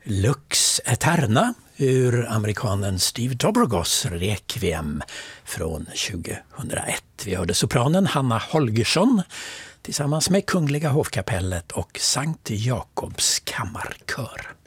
Lux Eterna ur amerikanen Steve Dobrogos Requiem från 2001. Vi hörde sopranen Hanna Holgersson tillsammans med Kungliga hovkapellet och Sankt Jakobs kammarkör.